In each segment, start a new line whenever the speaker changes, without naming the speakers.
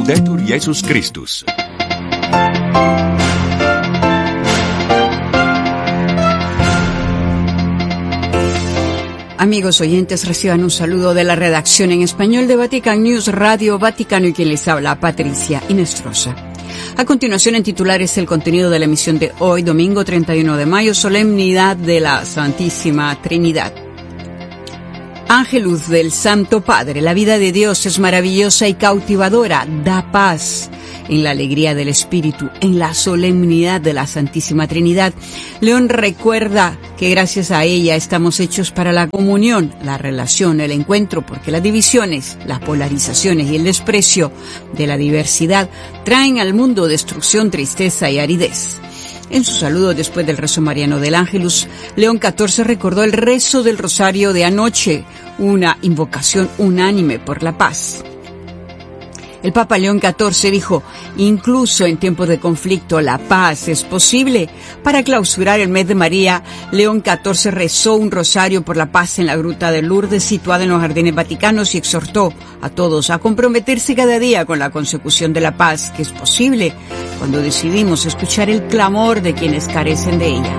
Laudetur Jesus Christus.
Amigos oyentes, reciban un saludo de la redacción en español de Vatican News Radio Vaticano y quien les habla, Patricia Inestrosa. A continuación, en titulares, el contenido de la emisión de hoy, domingo 31 de mayo, solemnidad de la Santísima Trinidad. Ángelus del Santo Padre, la vida de Dios es maravillosa y cautivadora, da paz. En la alegría del Espíritu, en la solemnidad de la Santísima Trinidad, León recuerda que gracias a ella estamos hechos para la comunión, la relación, el encuentro, porque las divisiones, las polarizaciones y el desprecio de la diversidad traen al mundo destrucción, tristeza y aridez. En su saludo después del rezo mariano del Ángelus, León XIV recordó el rezo del rosario de anoche, una invocación unánime por la paz. El Papa León XIV dijo, incluso en tiempos de conflicto la paz es posible. Para clausurar el mes de María, León XIV rezó un rosario por la paz en la Gruta de Lourdes, situada en los Jardines Vaticanos, y exhortó a todos a comprometerse cada día con la consecución de la paz, que es posible cuando decidimos escuchar el clamor de quienes carecen de ella.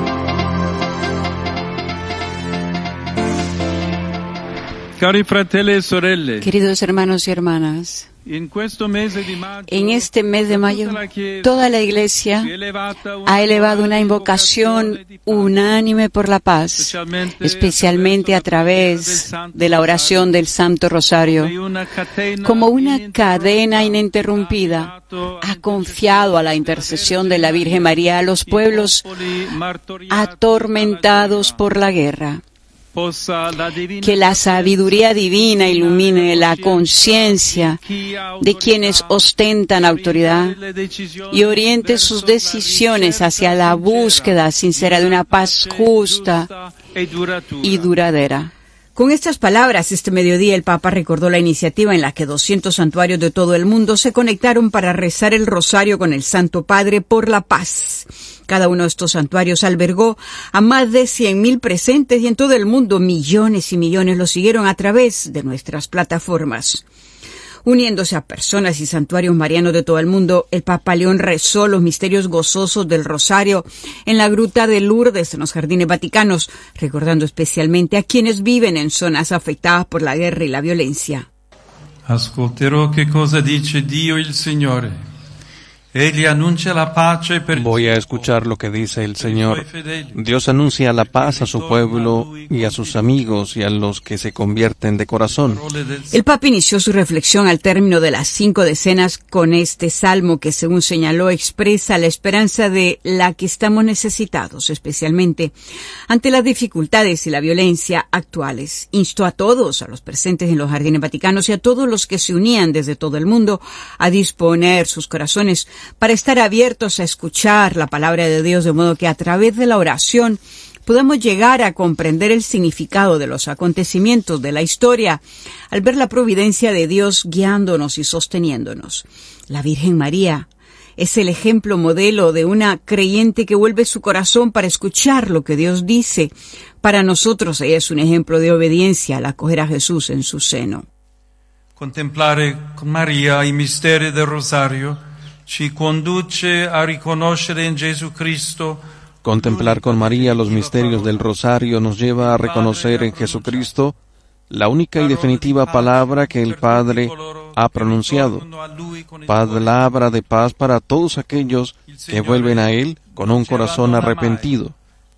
Cari fratelli e sorelle,
Queridos hermanos y hermanas, en este mes de mayo, toda la Iglesia ha elevado una invocación unánime por la paz, especialmente a través de la oración del Santo Rosario. Como una cadena ininterrumpida, ha confiado a la intercesión de la Virgen María a los pueblos atormentados por la guerra. Que la sabiduría divina ilumine la conciencia de quienes ostentan autoridad y oriente sus decisiones hacia la búsqueda sincera de una paz justa y duradera. Con estas palabras, este mediodía el Papa recordó la iniciativa en la que 200 santuarios de todo el mundo se conectaron para rezar el rosario con el Santo Padre por la paz. Cada uno de estos santuarios albergó a más de 100.000 presentes y en todo el mundo millones y millones lo siguieron a través de nuestras plataformas. Uniéndose a personas y santuarios marianos de todo el mundo, el Papa León rezó los misterios gozosos del Rosario en la Gruta de Lourdes, en los Jardines Vaticanos, recordando especialmente a quienes viven en zonas afectadas por la guerra y la violencia.
Ascolterò che cosa dice Dio il Signore.
Voy a escuchar lo que dice el Señor. Dios anuncia la paz a su pueblo y a sus amigos y a los que se convierten de corazón.
El Papa inició su reflexión al término de las 5 decenas con este salmo que, según señaló, expresa la esperanza de la que estamos necesitados, especialmente ante las dificultades y la violencia actuales. Instó a todos, a los presentes en los Jardines Vaticanos y a todos los que se unían desde todo el mundo, a disponer sus corazones para estar abiertos a escuchar la palabra de Dios, de modo que a través de la oración podamos llegar a comprender el significado de los acontecimientos de la historia, al ver la providencia de Dios guiándonos y sosteniéndonos. La Virgen María es el ejemplo modelo de una creyente que vuelve su corazón para escuchar lo que Dios dice. Para nosotros ella es un ejemplo de obediencia al acoger a Jesús en su seno.
Contemplare con Maria i misteri del Rosario ci conduce a riconoscere in Gesù Cristo.
Contemplar con María los misterios del Rosario nos lleva a reconocer en Jesucristo la única y definitiva palabra que el Padre ha pronunciado, palabra de paz para todos aquellos que vuelven a Él con un corazón arrepentido.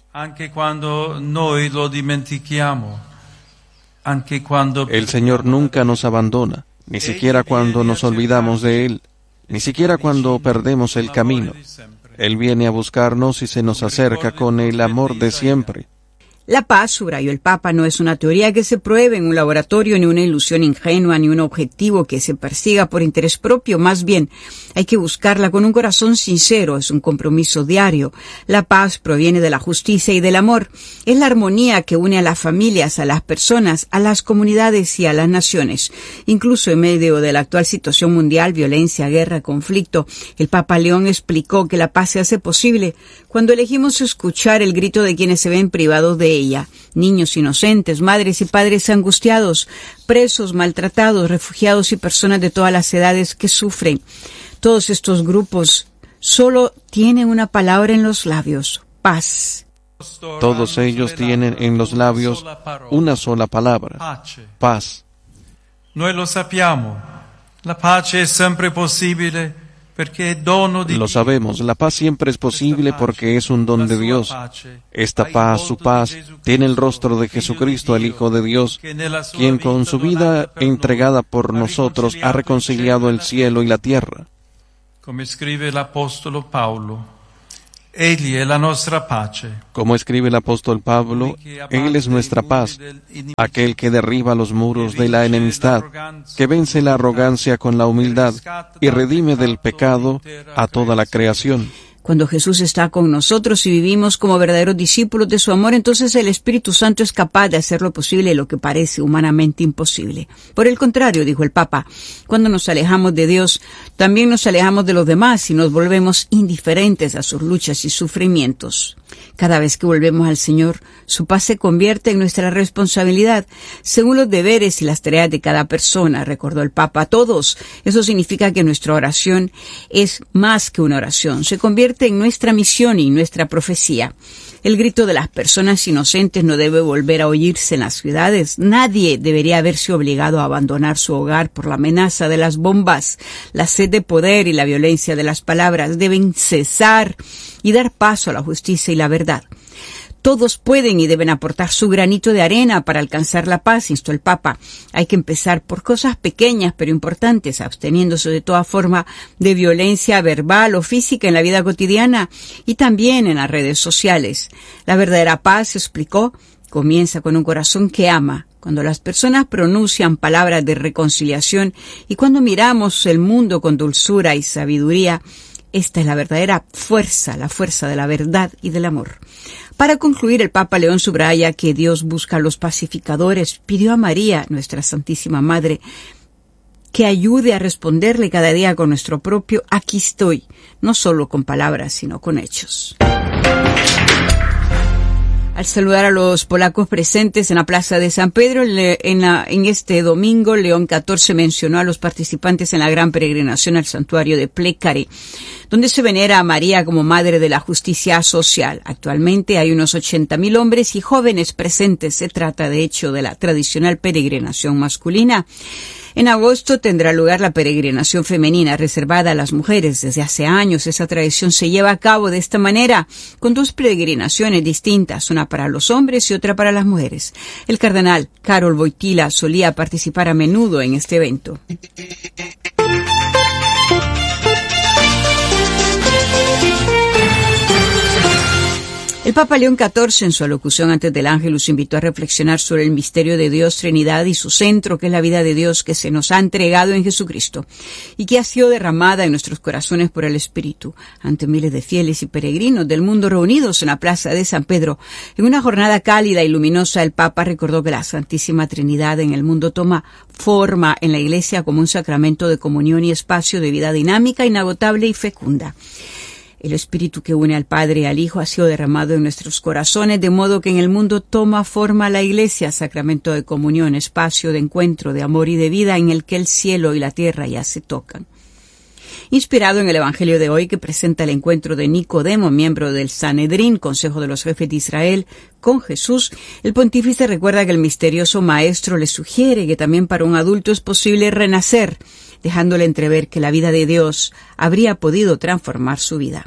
El Señor nunca nos abandona, ni siquiera cuando nos olvidamos de Él, ni siquiera cuando perdemos el camino. Él viene a buscarnos y se nos acerca con el amor de siempre.
La paz, subrayó el Papa, no es una teoría que se pruebe en un laboratorio, ni una ilusión ingenua, ni un objetivo que se persiga por interés propio. Más bien, hay que buscarla con un corazón sincero, es un compromiso diario. La paz proviene de la justicia y del amor. Es la armonía que une a las familias, a las personas, a las comunidades y a las naciones. Incluso en medio de la actual situación mundial, violencia, guerra, conflicto, el Papa León explicó que la paz se hace posible cuando elegimos escuchar el grito de quienes se ven privados de ella. Niños inocentes, madres y padres angustiados, presos, maltratados, refugiados y personas de todas las edades que sufren. Todos estos grupos solo tienen una palabra en los labios: paz.
Todos ellos tienen en los labios una sola palabra: paz.
Noi lo sappiamo, la pace è sempre possibile perché è dono di Dio.
Lo sabemos, la paz siempre es posible porque es un don de Dios. Esta paz, su paz, tiene el rostro de Jesucristo, el Hijo de Dios, quien con su vida entregada por nosotros ha reconciliado el cielo y la tierra.
Come scrive l'Apostolo Paolo, Egli è la nostra pace.
Como escribe el apóstol Pablo, Él es nuestra paz, aquel que derriba los muros de la enemistad, que vence la arrogancia con la humildad y redime del pecado a toda la creación.
Cuando Jesús está con nosotros y vivimos como verdaderos discípulos de su amor, entonces el Espíritu Santo es capaz de hacer lo posible lo que parece humanamente imposible. Por el contrario, dijo el Papa, cuando nos alejamos de Dios, también nos alejamos de los demás y nos volvemos indiferentes a sus luchas y sufrimientos. Cada vez que volvemos al Señor, su paz se convierte en nuestra responsabilidad, según los deberes y las tareas de cada persona, recordó el Papa. Todos. Eso significa que nuestra oración es más que una oración, se convierte en nuestra misión y nuestra profecía. El grito de las personas inocentes no debe volver a oírse en las ciudades. Nadie debería verse obligado a abandonar su hogar por la amenaza de las bombas. La sed de poder y la violencia de las palabras deben cesar y dar paso a la justicia y la verdad. Todos pueden y deben aportar su granito de arena para alcanzar la paz, instó el Papa. Hay que empezar por cosas pequeñas pero importantes, absteniéndose de toda forma de violencia verbal o física en la vida cotidiana y también en las redes sociales. La verdadera paz, explicó, comienza con un corazón que ama. Cuando las personas pronuncian palabras de reconciliación y cuando miramos el mundo con dulzura y sabiduría, esta es la verdadera fuerza, la fuerza de la verdad y del amor. Para concluir, el Papa León subraya que Dios busca a los pacificadores. Pidió a María, nuestra Santísima Madre, que ayude a responderle cada día con nuestro propio "aquí estoy", no solo con palabras, sino con hechos. Al saludar a los polacos presentes en la Plaza de San Pedro, en este domingo, León XIV mencionó a los participantes en la gran peregrinación al santuario de Plecari, donde se venera a María como Madre de la Justicia Social. Actualmente hay unos 80.000 hombres y jóvenes presentes. Se trata, de hecho, de la tradicional peregrinación masculina. En agosto tendrá lugar la peregrinación femenina reservada a las mujeres. Desde hace años esa tradición se lleva a cabo de esta manera, con dos peregrinaciones distintas, una para los hombres y otra para las mujeres. El cardenal Karol Wojtyła solía participar a menudo en este evento. El Papa León XIV, en su alocución antes del Ángelus, invitó a reflexionar sobre el misterio de Dios Trinidad y su centro, que es la vida de Dios que se nos ha entregado en Jesucristo y que ha sido derramada en nuestros corazones por el Espíritu, ante miles de fieles y peregrinos del mundo reunidos en la Plaza de San Pedro. En una jornada cálida y luminosa, el Papa recordó que la Santísima Trinidad en el mundo toma forma en la Iglesia como un sacramento de comunión y espacio de vida dinámica, inagotable y fecunda. El Espíritu que une al Padre y al Hijo ha sido derramado en nuestros corazones, de modo que en el mundo toma forma la Iglesia, sacramento de comunión, espacio de encuentro, de amor y de vida, en el que el cielo y la tierra ya se tocan. Inspirado en el Evangelio de hoy, que presenta el encuentro de Nicodemo, miembro del Sanedrín, Consejo de los Jefes de Israel, con Jesús, el pontífice recuerda que el misterioso Maestro le sugiere que también para un adulto es posible renacer, dejándole entrever que la vida de Dios habría podido transformar su vida.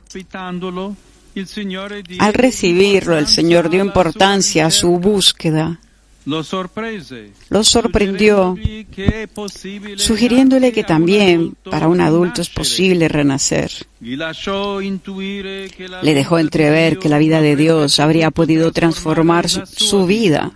Al recibirlo, el Señor dio importancia a su búsqueda. Lo sorprendió, sugiriéndole que también para un adulto es posible renacer. Le dejó entrever que la vida de Dios habría podido transformar su vida.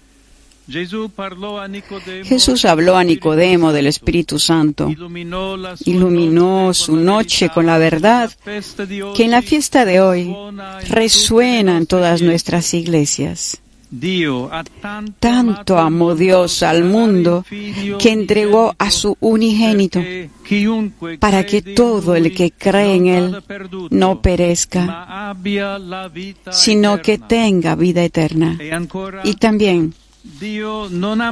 Jesús habló a Nicodemo del Espíritu Santo, iluminó su noche con la verdad que en la fiesta de hoy resuena en todas nuestras iglesias. Tanto amó Dios al mundo que entregó a su unigénito para que todo el que cree en Él no perezca, sino que tenga vida eterna. Y también, Dios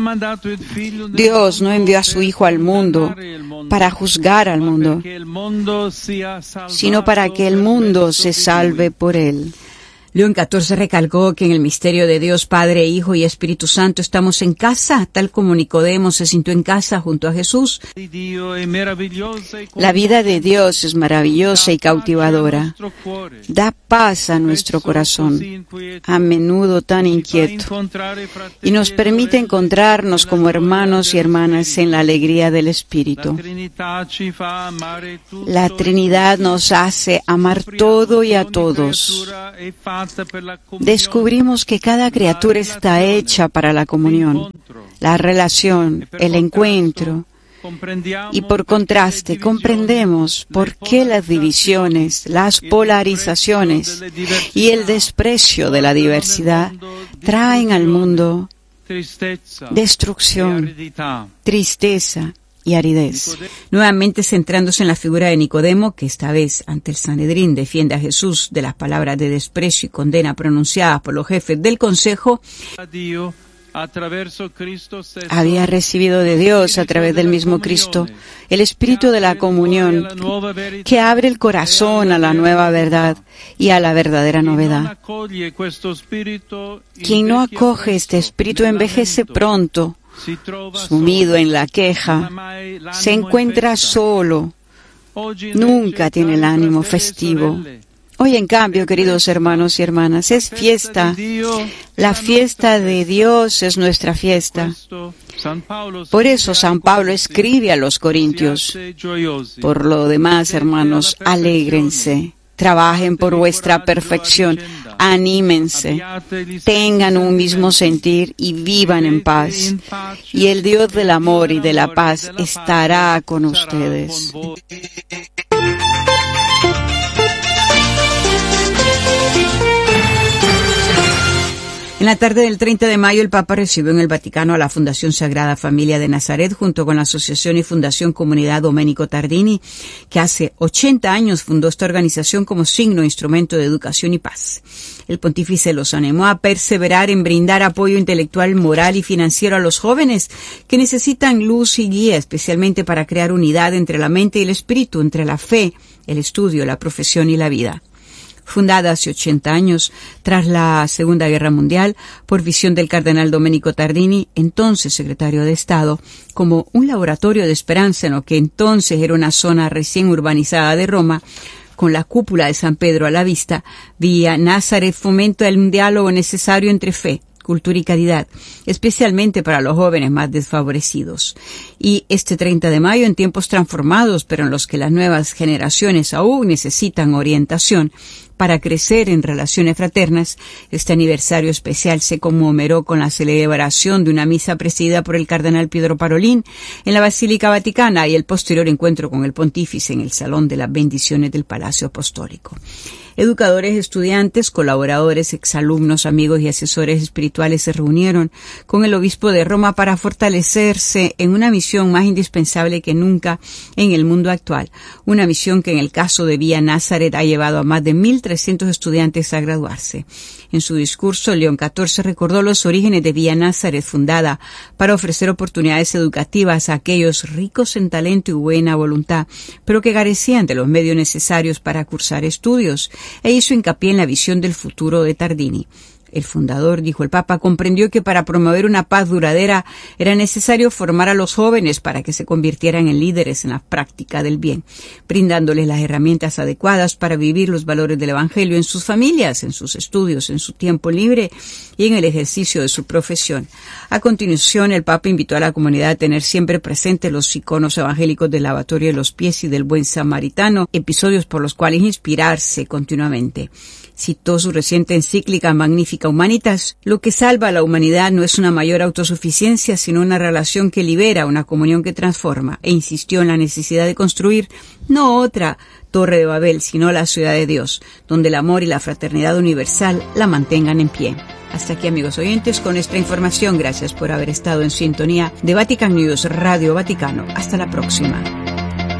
no envió a su Hijo al mundo para juzgar al mundo, sino para que el mundo se salve por Él. León XIV recalcó que en el misterio de Dios Padre, Hijo y Espíritu Santo estamos en casa, tal como Nicodemo se sintió en casa junto a Jesús. La vida de Dios es maravillosa y cautivadora. Da paz a nuestro corazón, a menudo tan inquieto, y nos permite encontrarnos como hermanos y hermanas en la alegría del Espíritu. La Trinidad nos hace amar todo y a todos. Descubrimos que cada criatura está hecha para la comunión, la relación, el encuentro. Y por contraste, comprendemos por qué las divisiones, las polarizaciones y el desprecio de la diversidad traen al mundo destrucción, tristeza y aridez. Nuevamente centrándose en la figura de Nicodemo, que esta vez ante el Sanedrín defiende a Jesús de las palabras de desprecio y condena pronunciadas por los jefes del consejo, había recibido de Dios a través del mismo Cristo el espíritu de la comunión que abre el corazón a la nueva verdad y a la verdadera novedad. Quien no acoge este espíritu envejece pronto, sumido en la queja, se encuentra solo, nunca tiene el ánimo festivo. Hoy, en cambio, queridos hermanos y hermanas, es fiesta. La fiesta de Dios es nuestra fiesta. Por eso San Pablo escribe a los Corintios: por lo demás, hermanos, alégrense, trabajen por vuestra perfección, anímense, tengan un mismo sentir y vivan en paz. Y el Dios del amor y de la paz estará con ustedes. En la tarde del 30 de mayo, el Papa recibió en el Vaticano a la Fundación Sagrada Familia de Nazaret, junto con la Asociación y Fundación Comunidad Domenico Tardini, que hace 80 años fundó esta organización como signo e instrumento de educación y paz. El pontífice los animó a perseverar en brindar apoyo intelectual, moral y financiero a los jóvenes que necesitan luz y guía, especialmente para crear unidad entre la mente y el espíritu, entre la fe, el estudio, la profesión y la vida. Fundada hace 80 años, tras la Segunda Guerra Mundial, por visión del cardenal Domenico Tardini, entonces secretario de Estado, como un laboratorio de esperanza en lo que entonces era una zona recién urbanizada de Roma, con la cúpula de San Pedro a la vista, Vía Nazaret fomenta un diálogo necesario entre fe, cultura y caridad, especialmente para los jóvenes más desfavorecidos. Y este 30 de mayo, en tiempos transformados, pero en los que las nuevas generaciones aún necesitan orientación para crecer en relaciones fraternas, este aniversario especial se conmemoró con la celebración de una misa presidida por el cardenal Pietro Parolin en la Basílica Vaticana y el posterior encuentro con el pontífice en el Salón de las Bendiciones del Palacio Apostólico. Educadores, estudiantes, colaboradores, exalumnos, amigos y asesores espirituales se reunieron con el obispo de Roma para fortalecerse en una misión más indispensable que nunca en el mundo actual. Una misión que en el caso de Vía Nazaret ha llevado a más de 1.300 estudiantes a graduarse. En su discurso, León XIV recordó los orígenes de Vía Nazaret, fundada para ofrecer oportunidades educativas a aquellos ricos en talento y buena voluntad, pero que carecían de los medios necesarios para cursar estudios, e hizo hincapié en la visión del futuro de Tardini. El fundador, dijo el Papa, comprendió que para promover una paz duradera era necesario formar a los jóvenes para que se convirtieran en líderes en la práctica del bien, brindándoles las herramientas adecuadas para vivir los valores del Evangelio en sus familias, en sus estudios, en su tiempo libre y en el ejercicio de su profesión. A continuación, el Papa invitó a la comunidad a tener siempre presentes los iconos evangélicos del lavatorio de los pies y del buen samaritano, episodios por los cuales inspirarse continuamente. Citó su reciente encíclica Magnificat Humanitas: lo que salva a la humanidad no es una mayor autosuficiencia, sino una relación que libera, una comunión que transforma, e insistió en la necesidad de construir no otra Torre de Babel, sino la ciudad de Dios, donde el amor y la fraternidad universal la mantengan en pie. Hasta aquí, amigos oyentes, con esta información. Gracias por haber estado en sintonía de Vatican News, Radio Vaticano. Hasta la próxima.